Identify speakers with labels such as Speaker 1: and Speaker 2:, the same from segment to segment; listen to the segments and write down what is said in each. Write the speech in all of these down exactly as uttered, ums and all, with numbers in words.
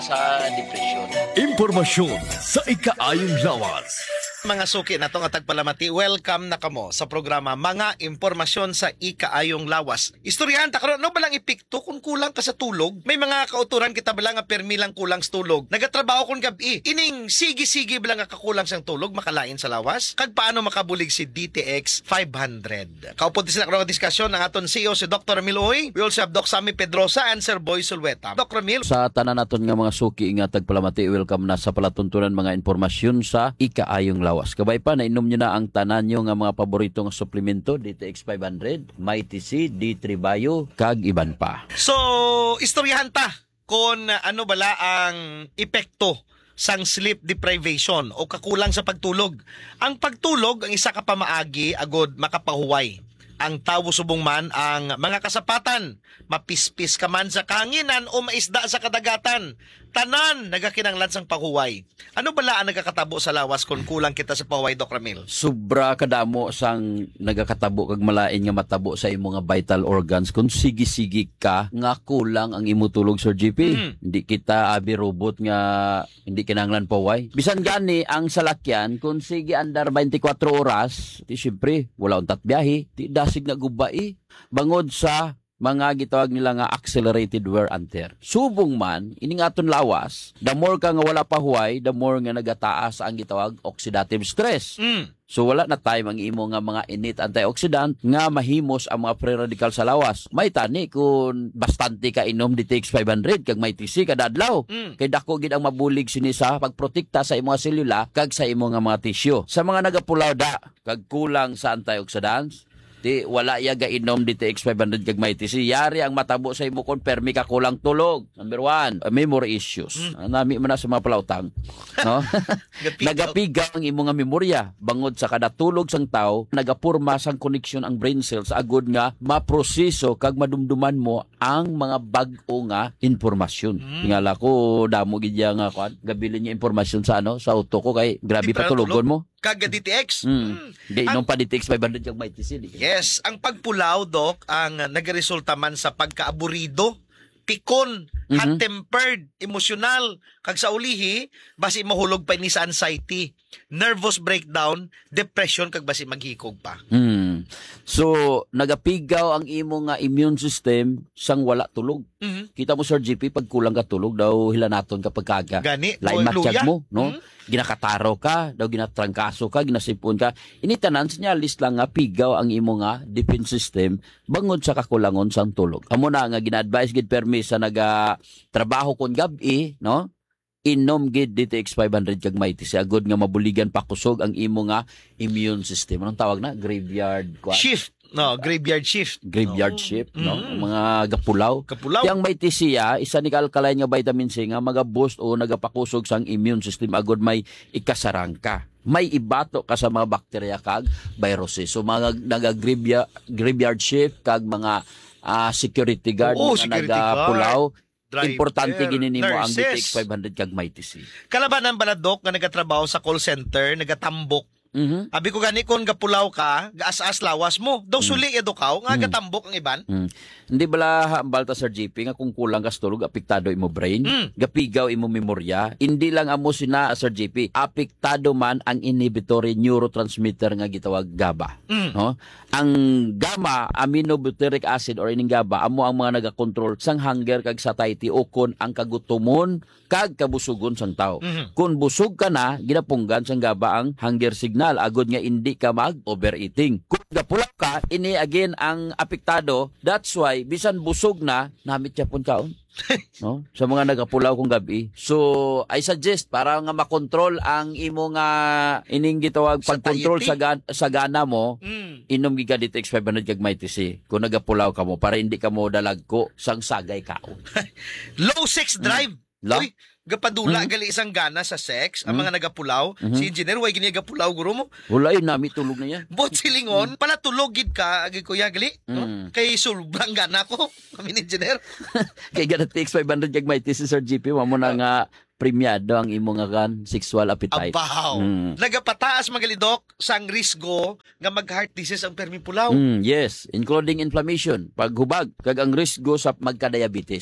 Speaker 1: sa depresyon.
Speaker 2: Impormasyon sa ikaayong lawas.
Speaker 3: Mga suki na to nga tagpalamati, welcome na kamo sa programa Mga Impormasyon sa Ikaayong Lawas. Istoryahan ta karon no balang ipikto kung kulang ka sa tulog. May mga kauturan kita bala nga permi lang kulang sa tulog. Nagatrabaho kon gabi. Ining sige-sige bala nga kakulang sang tulog makalain sa lawas. Kag paano makabulig si D T X five hundred. Kaupod sila karon nga diskusyon ng aton C E O si Doctor Miloy. We also have Doc Sammy Pedrosa and Sir Boy Sulweta. Doctor Mil.
Speaker 1: Sa tanan naton nga mga suki nga tagpalamati, welcome na sa palatuntunan mga impormasyon sa Ikaayong Lawas. Kabay pa, nainom nyo na ang tanan nyo nga mga paboritong suplemento, D T X five hundred, Mighty C, D three Bio, kag iban pa.
Speaker 3: So, istoryahan ta kung ano bala ang epekto sang sleep deprivation o kakulang sa pagtulog. Ang pagtulog, ang isa ka pamaagi, agod makapahuway. Ang tawo subong man ang mga kasapatan, mapispis ka man sa kanginan o maisda sa kadagatan. Tanan, nagakinanglan sang pahuway. Ano bala ang nagakatabo sa lawas kung kulang kita sa pahuway, Doc Ramil?
Speaker 1: Sobra kadamo sang nagakatabo kag malain nga matabo sa imong nga vital organs kung sige-sige ka nga kulang ang imo tulog, Sir G P. Mm. Hindi kita abi robot nga hindi kinahanglan pahuway. Bisan gani ang salakyan kung sige andar twenty-four oras, di syempre wala untat biyahe, di dasig na gubai bangod sa mga gitawag nila nga accelerated wear and tear. Subong man, ining aton lawas, the more ka nga wala pa huway, the more nga nagataas ang gitawag oxidative stress.
Speaker 3: Mm.
Speaker 1: So wala na time ang imo nga mga init antioxidant nga mahimos ang mga free radical sa lawas. May tani kung bastante ka inom D T X five hundred kag may T C kada adlaw. Mm. Kay dako gid ang mabulig sini sa pagprotekta sa imong selula kag sa imong nga mga tissue. Sa mga nagapulaw da kag kulang sa antioxidants, di wala ya ga inom D T X five hundred kag may T C. Yari ang matabo sa imo kon permi ka kulang tulog. Number one, uh, memory issues. Mm. Uh, nami man na sa mga palautang, no? Nagapigaw ang imo nga memorya bangod sa kada tulog sang tao, nagapurma sang connection ang brain cells agud nga maproseso kag madumduman mo ang mga bag-o nga impormasyon. Mm. Ngala ko damo gid ya nga kwan, gabilin niya impormasyon sa ano, sa auto ko kay grabe pa tulogon mo.
Speaker 3: Kaga D T X.
Speaker 1: Mm. Mm. Di inom pa D T X five hundred kag may T C. Di.
Speaker 3: Yes, ang pagpulaw, Doc, ang nagaresulta man sa pagkaaburido, pikon, mm-hmm. hot-tempered, emosyonal, kag sa ulihi, basi mahulog pa ni sa anxiety, nervous breakdown, depression, kag basi maghikog pa.
Speaker 1: Mm. So, nagapigaw ang imo nga immune system sang wala tulog. Mm-hmm. Kita mo, Sir G P, pag kulang ka tulog, daw hilanaton kapag kaga.
Speaker 3: Gani,
Speaker 1: lain matsyag mo, no?
Speaker 3: Mm-hmm.
Speaker 1: Ginakataro ka, daw ginatrangkaso ka, ginasipon ka. Initanan, sinyalis lang nga, pigaw ang imo nga defense system, bangod sa kakulangon sang tulog. Amo na nga, gina-advise gid permi sa naga-trabaho kon gabi, no? Inom gid D T X five hundred kag may T C agud nga mabuligan pa kusog ang imo nga immune system. Anong tawag na? Graveyard kwa?
Speaker 3: Shift. No, graveyard shift.
Speaker 1: Graveyard
Speaker 3: no.
Speaker 1: shift, no?
Speaker 3: Mm.
Speaker 1: Mga gapulaw.
Speaker 3: Kapulaw.
Speaker 1: Yang may T C ya, isa ni alkaline nga vitamin C nga maga-boost o nagapakusog sang immune system agud may ikasarang ka. May ibato ka sa mga bakterya kag viruses. So mga naga-graveyard graveyard shift kag mga uh, security guard
Speaker 3: Oo,
Speaker 1: nga
Speaker 3: security
Speaker 1: nagapulaw.
Speaker 3: Driver,
Speaker 1: Importante gini mo ang D T X
Speaker 3: nurses.
Speaker 1: five hundred kag may T C.
Speaker 3: Kalabanan bala, Doc, nga nagatrabaho sa call center, nagatambok.
Speaker 1: Mhm.
Speaker 3: Abi ko gani kon gapulaw ka, gaas-as lawas mo. Daw suli edukaw nga
Speaker 1: Mm.
Speaker 3: gatambok ang iban.
Speaker 1: Mm. Hindi bala balta Sir G P nga kung kulang ka sa tulog apektado imo brain,
Speaker 3: Mm.
Speaker 1: gapigaw imo memorya. Hindi lang amo sina Sir G P, apektado man ang inhibitory neurotransmitter nga gitawag GABA.
Speaker 3: Mm.
Speaker 1: No? Ang gamma aminobutyric acid or ining GABA amo ang mga nagakontrol sang hunger kag satiety o kon ang kagutomon kag kabusugon sang tao.
Speaker 3: Mhm.
Speaker 1: Kung busog ka na, ginapunggan sang GABA ang hunger signal agud nga hindi ka mag overeating. Kung gapulaw ka, ini again ang apektado. That's why bisan busog na, namit siya pun kaon. No? Sa mga nagapulaw kong gabi. So, I suggest para nga makontrol ang imo nga ining gitawag pagkontrol sa, gan- sa gana mo,
Speaker 3: Mm.
Speaker 1: inom giga D T X five hundred kag may T C. Kung nagapulaw ka mo para hindi ka mo dalagko sang sagay kaon.
Speaker 3: Low sex drive.
Speaker 1: La?
Speaker 3: Uy, gapadula
Speaker 1: Mm.
Speaker 3: gali isang gana sa sex, ang
Speaker 1: Mm.
Speaker 3: mga nagapulaw.
Speaker 1: Mhm.
Speaker 3: Si engineer, way gini gapulaw guro mo.
Speaker 1: Wala yun, nami tulog na yan.
Speaker 3: Bot silingon, pala tulog gid ka, agi kuya gali. No?
Speaker 1: Mm.
Speaker 3: Kay sulbang gana ko, kami ni engineer.
Speaker 1: Kay gana D T X five hundred kag may T C, Sir G P, mo na nga premiado ang imo nga kan sexual appetite.
Speaker 3: Abaw.
Speaker 1: Mm.
Speaker 3: Nagapataas magalidok sang risgo nga mag-heart disease ang permi pulaw.
Speaker 1: Mm, yes, including inflammation, paghubag, kag ang risgo sa magka-diabetes.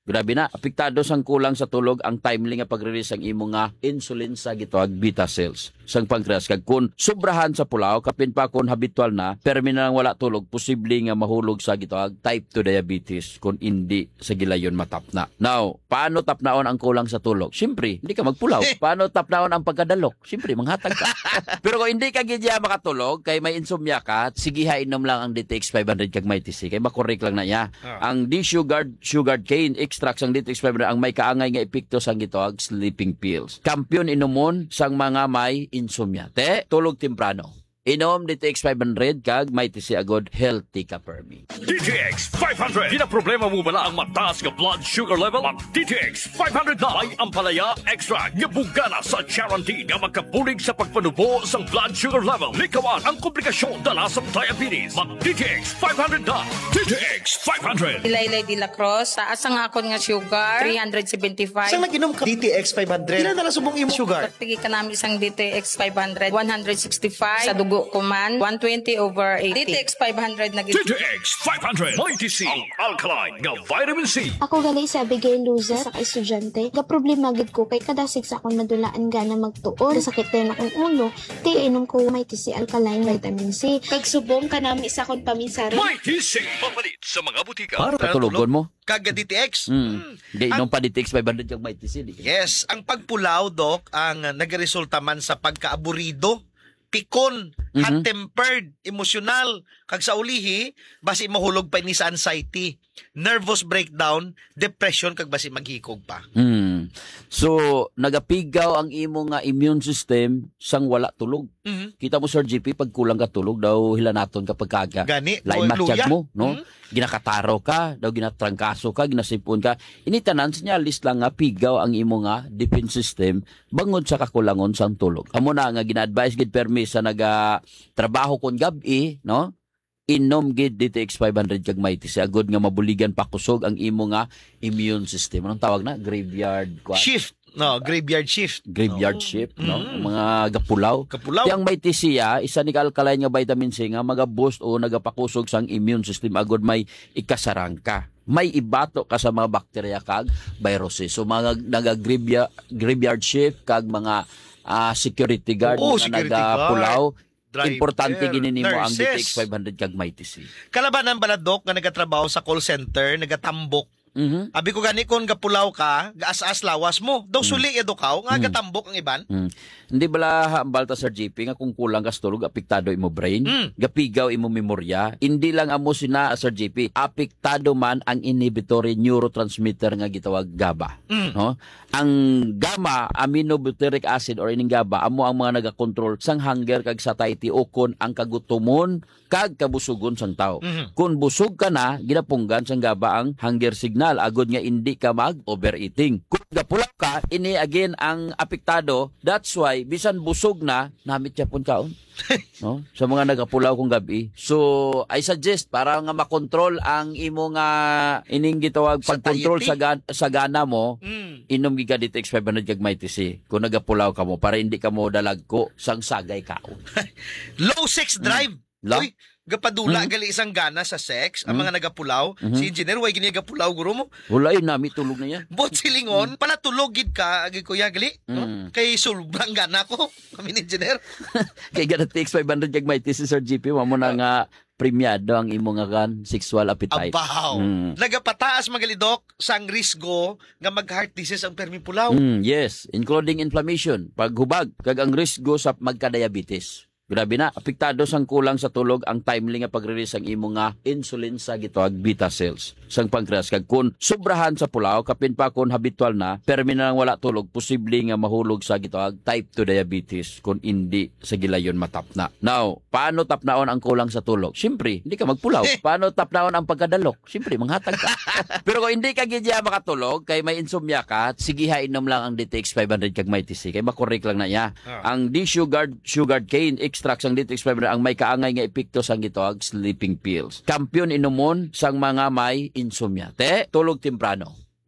Speaker 1: Grabe na, apektado sang kulang sa tulog ang timely nga pag-release ang imo nga insulin sa gitawag beta cells sang pancreas. Kag kun sobrahan sa pulaw, kapin pa kun habitual na, permi na lang wala tulog, posible nga mahulog sa gitawag type two diabetes kung hindi sa gilayon matapna. Now, paano tapnaon ang kulang sa tulog? Siyempre, hindi ka magpulaw. Paano tapnaon ang pagkadalok? Siyempre, manghatag ka. Pero kung hindi ka gidya makatulog, kay may insomnia ka, sige ha, inom lang ang D T X five hundred kag may T C. Kay makorek lang na niya.
Speaker 3: Ah.
Speaker 1: Ang D-sugared sugared cane extract sang D T X five hundred ang may kaangay nga epekto sang gitawag sleeping pills. Kampiyon inumon sang mga may insomnia. Te, tulog temprano. Inom D T X five hundred kag may T C agod, healthy ka permi.
Speaker 2: D T X five hundred. Di na problema mo bala ang mataas nga blood sugar level? Mag D T X five hundred na may ampalaya extract nga bugana sa guarantee nga magkabulig sa pagpanubo sang blood sugar level. Likawan ang komplikasyon dala sa diabetes. Mag D T X five hundred na. D T X five hundred.
Speaker 4: Ilaylay de la Cruz, taas ang akon nga sugar, three seventy-five.
Speaker 3: Sang nag-inom ka D T X five hundred? Ilan na lang subong imo sugar?
Speaker 4: Pagtigi ka namin isang D T X five hundred, one sixty-five. Sa dugo ko man, one twenty over eighty. D T X five hundred na
Speaker 2: D T X five hundred. May T C. Ang alkaline nga vitamin C.
Speaker 5: Ako gali sa Abigail Luza sa estudyante. Ga problema gid ko kay kadasig sa akong madulaan gana magtuon. Sakit din akong ulo. Di inom ko may T C alkaline vitamin C. Kag subong ka nami sa akong paminsari.
Speaker 2: May T C. Mapalit sa mga butika.
Speaker 1: Para katulugon mo.
Speaker 3: Kag D T X?
Speaker 1: Hmm. Di inom pa D T X five hundred kag may T C. Di.
Speaker 3: Yes, ang pagpulaw, Doc, ang uh, nagresulta man sa pagkaaburido, pikon,
Speaker 1: Mhm.
Speaker 3: hot-tempered, emosyonal, kag sa ulihi, basi mahulog pa ni sa anxiety, nervous breakdown, depression, kag basi maghikog pa.
Speaker 1: Hmm. So, nagapigaw ang imo nga immune system sang wala tulog.
Speaker 3: Mhm.
Speaker 1: Kita mo, Sir G P, pag kulang ka tulog, daw hilanaton ka pagkaga.
Speaker 3: Gani,
Speaker 1: Lain
Speaker 3: o, luya.
Speaker 1: matsyag mo, no?
Speaker 3: Mhm.
Speaker 1: Ginakataro ka, daw ginatrangkaso ka, ginasipon ka. Initanan siya, list lang nga, pigaw ang imo nga defense system, bangod sa kakulangon sang tulog. Amo na nga, gina-advise gid permi sa naga trabaho kon gabi, no? Inom gid D T X five hundred kag may T C agod nga mabuligan pakusog ang imo nga immune system. Anong tawag na? Graveyard kwa?
Speaker 3: Shift, no, graveyard shift.
Speaker 1: Graveyard shift, no?
Speaker 3: Mm.
Speaker 1: Mga gapulaw.
Speaker 3: Kapulaw.
Speaker 1: Yang may T C ya, isa ni alkaline nga vitamin C nga maga-boost o nagapakusog sang immune system agod may ikasarang ka. May ibato ka sa mga bakterya kag viruses. So mga naga-graveyard graveyard shift kag mga ah, security guard
Speaker 3: Oo,
Speaker 1: nga
Speaker 3: security
Speaker 1: nagapulaw.
Speaker 3: Driver,
Speaker 1: Importante ginini mo ang D T
Speaker 3: nurses.
Speaker 1: X five hundred kag may T C.
Speaker 3: Kalabanan ba na, Doc, nga nagatrabaho sa call center, nagatambok.
Speaker 1: Mhm.
Speaker 3: Abi ko gani kon gapulaw ka, gaas-as lawas mo. Daw suli edo ka, nga gatambok ang iban.
Speaker 1: Mm. Hindi bala hambal ta Sir J P nga kung kulang ka sa tulog apektado imo brain,
Speaker 3: Mm.
Speaker 1: gapigaw imo memorya. Hindi lang amo sina Sir J P, apektado man ang inhibitory neurotransmitter nga gitawag GABA,
Speaker 3: Mm.
Speaker 1: no? Ang gamma aminobutyric acid or ining GABA amo ang mga nagakontrol sang hunger kag satiety o kon ang kagutomon kag kabusugon sang tao.
Speaker 3: Mhm.
Speaker 1: Kung busog ka na, ginapunggan sang GABA ang hunger signal agod nga hindi ka mag overeating. Kung gapulaw ka, ini again ang apektado. That's why bisan busog na, namit siya pun kaon. No? Sa mga nagapulaw kong gabi. So, I suggest para nga makontrol ang imo nga ining gitawag pagkontrol sa, gan- sa gana mo,
Speaker 3: Mm.
Speaker 1: inom giga D T X five hundred kag may T C. Kung nagapulaw ka mo para hindi ka mo dalagko sang sagay kaon.
Speaker 3: Low sex drive.
Speaker 1: La?
Speaker 3: Uy, gapadula
Speaker 1: Mm.
Speaker 3: gali isang gana sa sex, ang mga nagapulaw.
Speaker 1: Mhm.
Speaker 3: Si engineer, way gini gapulaw guro mo.
Speaker 1: Wala yun, nami tulog na yan.
Speaker 3: Bot silingon, palatulog gid ka, agi kuya gali. No?
Speaker 1: Mm.
Speaker 3: Kay sobrang gana ko, kami ni engineer.
Speaker 1: Kay gana T X five hundred kag may T C Sir G P, mo na nga premiado ang imo nga kan sexual appetite.
Speaker 3: Abaw.
Speaker 1: Mm.
Speaker 3: Nagapataas magalidok sang risgo nga mag-heart disease ang permi pulaw.
Speaker 1: Mm, yes, including inflammation, paghubag, kag ang risgo sa magka-diabetes. Grabe na, apektado sang kulang sa tulog ang timely nga pag-release ang imo nga insulin sa gitawag beta cells sang pancreas. Kag kun sobrahan sa pulaw, kapin pa kun habitual na, permi na lang wala tulog, posible nga mahulog sa gitawag type two diabetes kung hindi sa gilayon matapna. Now, paano tapnaon ang kulang sa tulog? Siyempre, hindi ka magpulaw. Paano tapnaon ang pagkadalok? Siyempre, manghatag ka. Pero kung hindi ka gidya makatulog, kay may insomnia ka, sige ha, inom lang ang D T X five hundred kag may T C. Kay makorek lang na niya.
Speaker 3: Ah.
Speaker 1: Ang D-sugared sugared cane extract sang D T X five hundred ang may kaangay nga epekto sang gitawag sleeping pills. Kampiyon inumon sang mga may insomnia. Te, tulog temprano.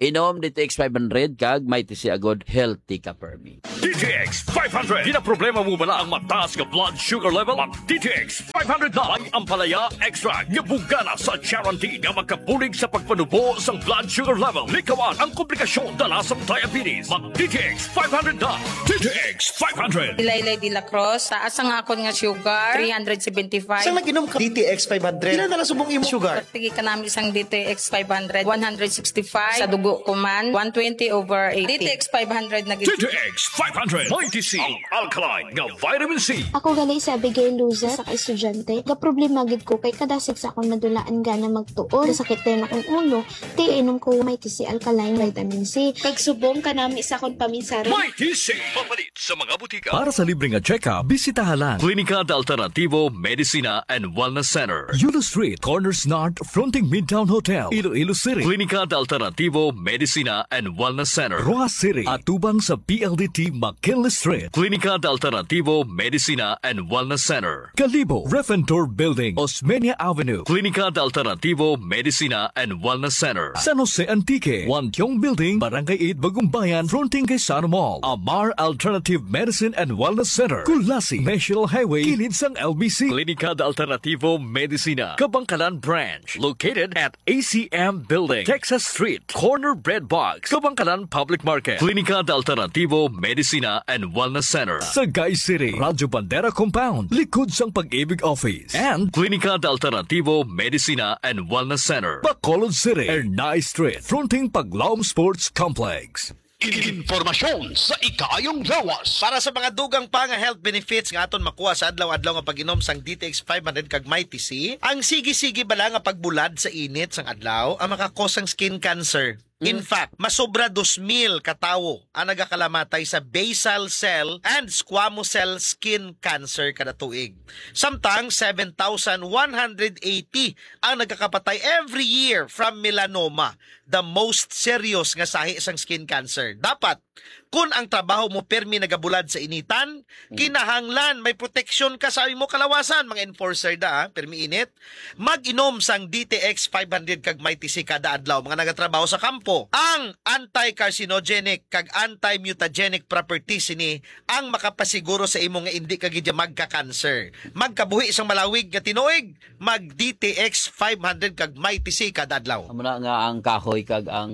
Speaker 1: Inom D T X five hundred kag may tisi agod healthy ka permi.
Speaker 2: D T X five hundred. Di na problema mo bala ang mataas nga blood sugar level? Mag D T X five hundred na may ampalaya extra nga bugana sa guarantee nga makabulig sa pagpanubo sa blood sugar level. Likawan ang komplikasyon dala sa diabetes. Mag D T X five hundred na. D T X five hundred.
Speaker 4: Ilaylay de la Cruz, taas ang akon nga sugar, three seventy-five.
Speaker 3: Sa nag-inom ka D T X five hundred, ilan na lang subong imo sugar?
Speaker 4: Pagtigi ka namin isang D T X five hundred, one sixty-five. Sa dugo ko man, one twenty over eighty. D T X five hundred na
Speaker 2: D T X five hundred. May T C ang alkaline nga vitamin C.
Speaker 5: Ako gali sa Abigail Loser sa estudyante. Ga problema gid ko kay kadasig sa akong madulaan gana magtuon. Sakit din akong ulo. Ti inom ko may tisi alkaline vitamin C. Kag subong ka nami sa akong paminsari.
Speaker 2: May T C. Papalit sa mga butika.
Speaker 6: Para sa libreng check-up, bisitahan lang
Speaker 2: Klinika de Alternativo Medicina and Wellness Center.
Speaker 6: Yulo Street, Corners North, fronting Midtown Hotel, Iloilo City.
Speaker 2: Klinika de Alternativo Medicina and Wellness Center.
Speaker 6: Roa City, atubang sa P L D T McKinley Street.
Speaker 2: Klinika de Alternativo Medicina and Wellness Center.
Speaker 6: Kalibo, Refentor Building, Osmeña Avenue.
Speaker 2: Klinika de Alternativo Medicina and Wellness Center.
Speaker 6: San Jose Antique, Wantiong Building, Barangay eight, Bagumbayan, fronting kay Sano Mall. Amar Alternative Medicine and Wellness Center. Kulasi, National Highway, kilid sang L B C.
Speaker 2: Klinika de Alternativo Medicina, Kabangkalan Branch, located at A C M Building, Texas Street, Corner Bread Box, Kabangkalan Public Market. Klinika de Alternativo Medicina and Wellness Center.
Speaker 6: Sagay City, Radyo Bandera Compound, likod sang Pag-ibig Office. And
Speaker 2: Klinika de Alternativo Medicina and Wellness Center.
Speaker 6: Bacolod City, Ernai Street, fronting Paglaom Sports Complex.
Speaker 2: Informasyon sa ikayong lawas.
Speaker 3: Para sa mga dugang pa nga health benefits nga aton makuha sa adlaw-adlaw nga pag-inom sang D T X five hundred kag may T C, ang sige-sige bala nga pagbulad sa init sang adlaw ang makakos sang skin cancer. In fact, masobra two mil katawo ang nagakalamatay sa basal cell and squamous cell skin cancer kada tuig. Samtang seven thousand one hundred eighty ang nagkakapatay every year from melanoma, the most serious nga sahi sang skin cancer. Dapat kung ang trabaho mo permi nagabulad sa initan, kinahanglan may protection ka sa imo kalawasan, mga enforcer da, ha? Permi init. Mag-inom sang D T X five hundred kag may T C kada adlaw, mga nagatrabaho sa kampo. Ang anti-carcinogenic kag anti-mutagenic properties ini ang makapasiguro sa imo nga hindi ka gid magka-cancer. Magkabuhi isang malawig nga tinuig, mag D T X five hundred kag may T C kada adlaw.
Speaker 1: Amo na nga ang kahoy kag ang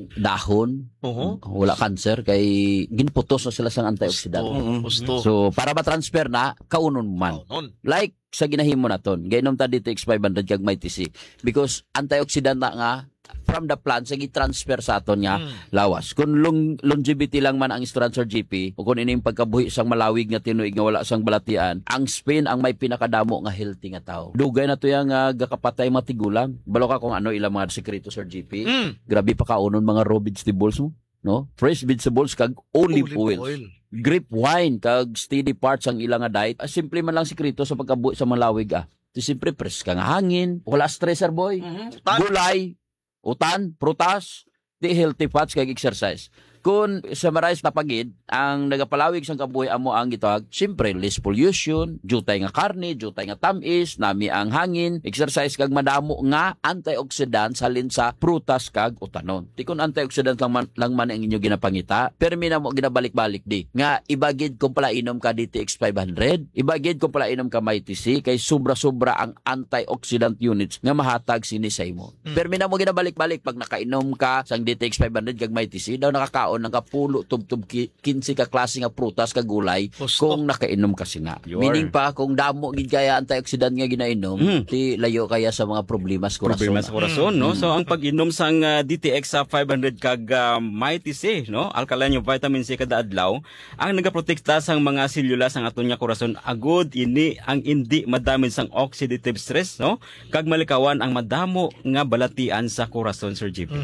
Speaker 1: dahon.
Speaker 3: Oo.
Speaker 1: Wala cancer kay ginputos na sila sang antioxidant.
Speaker 3: Gusto.
Speaker 1: So para ma-transfer na kaunon man.
Speaker 3: Kaunon.
Speaker 1: Like sa ginahimo naton, gainom ta D T X five hundred kag may T C because antioxidant na nga from the plant sa gi-transfer sa aton nga
Speaker 3: Mm.
Speaker 1: lawas. Kung long, longevity lang man ang Strancer G P o kung ining pagkabuhi sang malawig nga tinuig nga wala sang balatian, ang Spain ang may pinakadamo nga healthy nga tao. Dugay na to yang uh, gakapatay matigulang. Balo ka kung ano ilang mga sekreto Sir G P.
Speaker 3: Mm.
Speaker 1: Grabe pa kaunon mga raw vegetables mo, no? Fresh vegetables kag olive, oil. Grape wine kag steady parts ang ilang nga diet. Ah, simple man lang sekreto sa pagkabuhi sa malawig ah. Di simple fresh ka nga hangin, wala stressor boy.
Speaker 3: Utan.
Speaker 1: Gulay, utan, prutas, di healthy fats kag exercise. Kung summarize na pagid, ang nagapalawig sang kabuhi amo ang gitawag, siyempre less pollution, jutay nga karne, jutay nga tamis, nami ang hangin, exercise kag madamo nga antioxidants halin sa prutas kag utanon. Ti kun antioxidant lang man, lang man ang inyo ginapangita, permi na mo ginabalik-balik di. Nga ibagid kung pala inom ka D T X five hundred, ibagid kung pala inom ka may T C kay sobra-sobra ang antioxidant units nga mahatag sini sa imo.
Speaker 3: Mm.
Speaker 1: Permi na mo ginabalik-balik pag nakainom ka sang D T X five hundred kag may T C daw nakakaon ng kapulo tub-tub kinsi ka klase nga prutas kag gulay
Speaker 3: Gusto.
Speaker 1: kung nakainom ka sina.
Speaker 6: Yun.
Speaker 1: Meaning pa kung damo gid kaya antioxidant nga ginainom,
Speaker 6: Mm.
Speaker 1: ti layo kaya sa mga problema sa korason.
Speaker 7: Problema sa korason, no? So ang pag-inom sang uh, D T X sa five hundred kag uh, may T C, no? Alkaline yung vitamin C kada adlaw, ang nagaprotekta sang mga selula sang aton nga korason agud ini ang hindi madamid sang oxidative stress, no? Kag malikawan ang madamo nga balatian sa korason, Sir G P.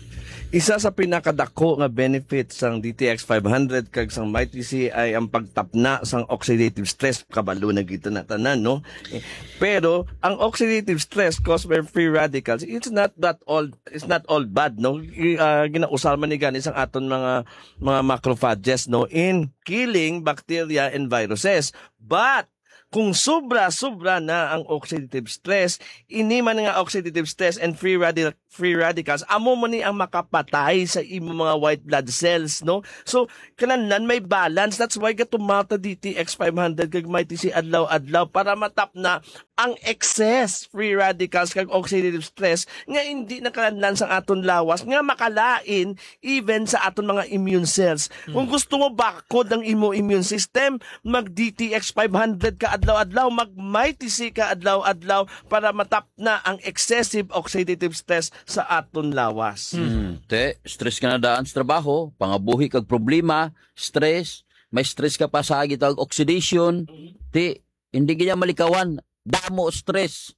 Speaker 8: Isa sa pinakadako nga benefits sang D T X five hundred kag sang may T C ay ang pagtapna sang oxidative stress, kabalo na gito na tanan, no? Eh, Pero ang oxidative stress caused by free radicals, it's not that all it's not all bad, no? I- Uh, ginausal man ni gani sang aton mga mga macrophages, no, in killing bacteria and viruses. But kung sobra-sobra na ang oxidative stress, ini man nga oxidative stress and free radical free radicals, amo mo ni ang makapatay sa imo mga white blood cells, no? So, kananlan may balance. That's why gatumata D T X five hundred kag may T C adlaw-adlaw para matap na ang excess free radicals kag oxidative stress nga hindi nakalanlan sa aton lawas nga makalain even sa aton mga immune cells. Kung gusto mo bakod ang imo immune system, mag D T X five hundred ka adlaw-adlaw, mag may T C ka adlaw-adlaw para matap na ang excessive oxidative stress sa aton lawas.
Speaker 1: Hmm. Te, stress ka na daan sa trabaho, pangabuhi kag problema, stress, may stress ka pa sa gitawag oxidation. Te, hindi kanya malikawan, damo stress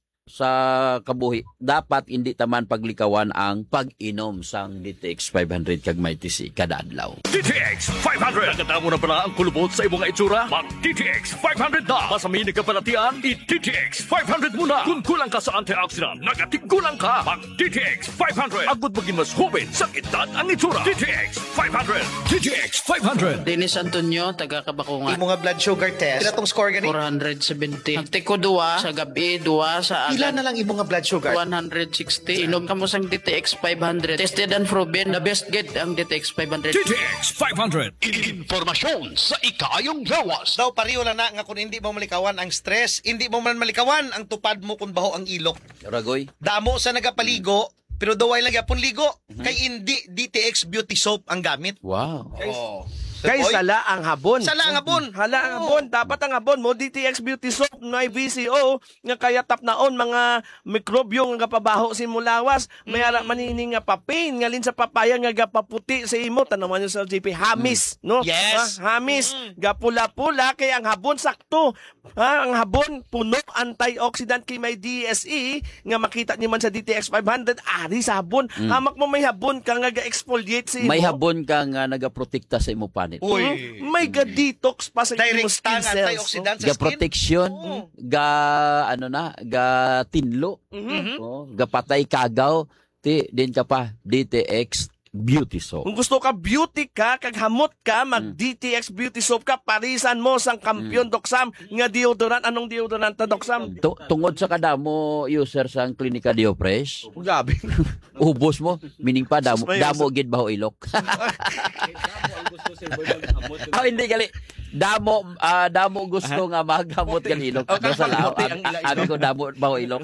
Speaker 1: sa kabuhi. Dapat hindi taman paglikawan ang pag-inom sang D T X five hundred kag may T C kada adlaw.
Speaker 2: D T X five hundred. Nakatamo na pala ang kulubot sa imong itsura? Mag D T X five hundred na. Masami ka palatian, i-D T X five hundred muna. Kung kulang ka sa antioxidant, nagatigulang ka. Mag D T X five hundred. Agud maging mas hubin sa edad ang itsura. D T X five hundred.
Speaker 6: D T X five hundred.
Speaker 9: Dennis Antonio, taga Kabakungan.
Speaker 3: Imo nga blood sugar test. Pila tong score gani?
Speaker 9: four seventy. Nagtiko duwa sa gabi, duwa sa
Speaker 3: Pila na lang imo nga blood sugar?
Speaker 9: one sixty. Inom ka mo sang D T X five hundred. Tested and proven. The best get ang D T X five hundred.
Speaker 6: D T X five hundred.
Speaker 2: Informasyon sa ikayong lawas.
Speaker 3: Daw pariyo lang na nga kung hindi mo malikawan ang stress, hindi mo man malikawan ang tupad mo kung baho ang ilok.
Speaker 1: Ragoy?
Speaker 3: Damo sa nagapaligo, pero daway lang yapon ligo. Kay hindi D T X beauty soap ang gamit.
Speaker 1: Wow.
Speaker 3: Oh.
Speaker 8: Kay
Speaker 3: Oy,
Speaker 8: sala ang habon.
Speaker 3: Sala ang habon.
Speaker 8: Hala ang habon. Dapat ang habon mo, D T X Beauty Soap, may V C O, nga kaya tap naon, mga mikrobyo nga pabaho sa imo lawas, may ara manini nga papain, nga lin sa papaya nga gapaputi sa imo, tanaman nyo sa J P, hamis, no?
Speaker 3: Yes.
Speaker 8: Ha, hamis, gapula-pula, kaya ang habon sakto. Ha, ang habon, puno, antioxidant kay may D S E, nga makita niyo man sa D T X five hundred, ari sa habon. Hamak mo may habon ka nga ga-exfoliate sa imo.
Speaker 1: May habon ka nga nagaprotekta sa imo panit.
Speaker 3: Uy.
Speaker 8: Hmm? May ga-detox pa sa imo
Speaker 3: Direct
Speaker 8: skin
Speaker 3: tang
Speaker 8: cells.
Speaker 3: antioxidant sa
Speaker 1: Ga
Speaker 3: skin.
Speaker 1: protection,
Speaker 3: Oo.
Speaker 1: ga ano na, ga tinlo,
Speaker 8: Mhm.
Speaker 1: oh, ga patay kagaw, ti din ka pa D T X Beauty Soap.
Speaker 8: Kung gusto ka beauty ka, kag hamot ka, mag D T X Beauty Soap ka, parisan mo sang kampiyon Doksam nga deodorant. Anong deodorant ta Doksam?
Speaker 1: Tu- tungod sa kadamo user sang Klinika Diofresh,
Speaker 8: Grabe.
Speaker 1: ubos mo, meaning pa damo,
Speaker 8: Sus, may-
Speaker 1: damo gid baho ilok. Oh, hindi gali. Damo ah, damo gusto nga maghamot gali ilok.
Speaker 8: Okay,
Speaker 1: Sa lao,
Speaker 8: pagmuti ang ila-
Speaker 1: abi ko damo baho ilok.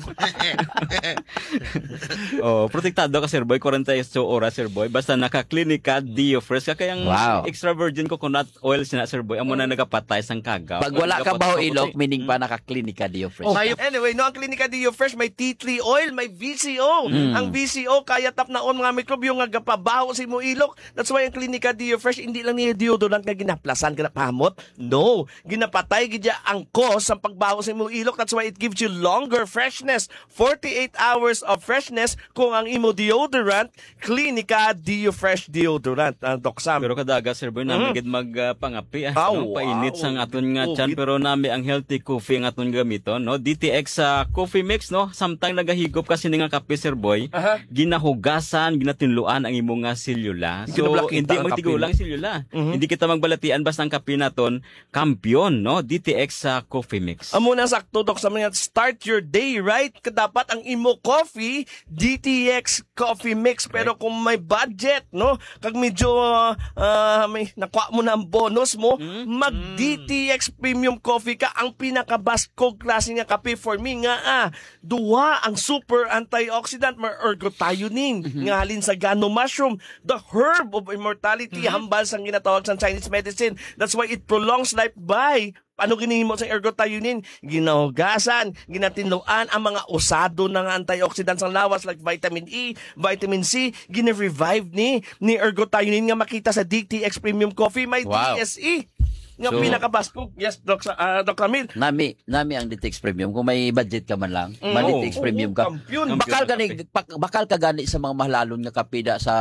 Speaker 7: Oh, protektado ka Sir Boy, forty-eight oras Sir Boy. Basta naka-klinika Diofresh ka kayang
Speaker 1: Wow.
Speaker 7: extra virgin coconut oil sina Sir Boy. Amo na nagapatay sang kagaw.
Speaker 1: Pag wala ka baho ilok,
Speaker 7: Mm.
Speaker 1: meaning pa naka-Klinika Diofresh.
Speaker 8: Oh, anyway, no, ang Klinika Diofresh may tea tree oil, may V C O. Ang V C O kaya tap naon mga mikrobyo nga gapabaho sa imo ilok. That's why ang Klinika Diofresh hindi lang niya deodorant nga ginaplasan ginapahamot. No, ginapatay gid niya ang cause sa pagbaho sa imo ilok. That's why it gives you longer freshness, forty-eight hours of freshness kung ang imo deodorant Klinika Diofresh deodorant. Ang Doksam.
Speaker 7: Pero kadaga Sir Boy namin gid magpangapi ah,
Speaker 8: Ah,
Speaker 7: no?
Speaker 8: wow.
Speaker 7: Painit sang aton nga
Speaker 8: Oh,
Speaker 7: tiyan
Speaker 8: gid-
Speaker 7: pero nami ang healthy coffee ang aton gamiton no. D T X sa coffee mix no. Samtang nagahigop kasi ni nga kape Sir Boy,
Speaker 8: Aha.
Speaker 7: ginahugasan, ginatinluan ang imo nga selula. So
Speaker 8: Ginablakita
Speaker 7: hindi
Speaker 8: ang
Speaker 7: magtigulang
Speaker 8: kape,
Speaker 7: selula. Hindi kita magbalatian basta ang kape naton kampiyon no. D T X sa coffee mix.
Speaker 8: Amo na sakto dok sa mga start your day right. Kadapat ang imo coffee D T X coffee mix pero kung may budget no kag medyo ah, may nakuha mo na ang bonus mo mag D T X premium coffee ka ang pinakabaskog klase nga kape for me nga ah duha ang super antioxidant may ergothioneine nga halin sa gano mushroom the herb of immortality hambal sang ginatawag sa Chinese medicine. That's why it prolongs life by ano ginihimo sa ergothioneine? Ginahugasan, ginatinluan ang mga usado ng antioxidants ng lawas like vitamin E, vitamin C, gina-revive ni ni ergothioneine nga makita sa D T X Premium Coffee may
Speaker 1: Wow.
Speaker 8: D S E. Nga
Speaker 1: So-
Speaker 8: pinakabaskog. Yes, Doc, uh, Doc Camille.
Speaker 1: Nami, nami ang D T X Premium kung may budget ka man lang. Ma D T X Premium ka.
Speaker 8: Kampiyon.
Speaker 1: Bakal ka ni pak- bakal ka gani sa mga mahalalon nga kapida sa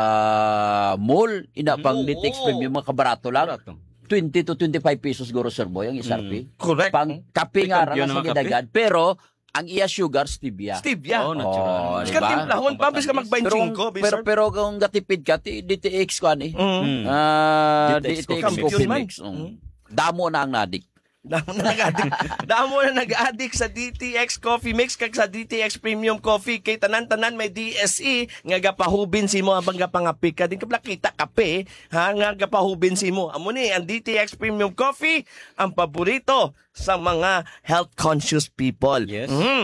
Speaker 1: mall, ina pang D T X Premium mga kabarato lang. twenty to twenty-five pesos guro Sir Boy ang isarpi.
Speaker 8: Correct.
Speaker 1: Pang kape nga ra
Speaker 7: Kampiyon
Speaker 1: sa
Speaker 7: ng mga kape.
Speaker 1: gidagad, pero ang iya sugar stevia.
Speaker 8: Stevia.
Speaker 7: Oh, natural.
Speaker 1: Oh,
Speaker 8: Mas
Speaker 1: diba?
Speaker 8: katimplahon, pabis ka
Speaker 1: Pero,
Speaker 8: mag-benchingko,
Speaker 1: pero, pero kung gatipid ka, ti- D T X ko ani.
Speaker 8: Mm.
Speaker 1: Ah,
Speaker 7: D T X
Speaker 1: D T X
Speaker 7: coffee
Speaker 1: coffee
Speaker 8: mix.
Speaker 1: mix. Mm. Damo na ang nadik.
Speaker 8: Damo na nag-addict. Damo na nag-addict sa D T X Coffee Mix kag sa D T X Premium Coffee kay tanan-tanan may D S E nga gapahubin si mo abang gapangapik ka din kapla kita kape ha nga gapahubin si mo. Amo ni ang D T X Premium Coffee ang paborito sa mga health conscious people.
Speaker 7: Yes.
Speaker 8: Mm.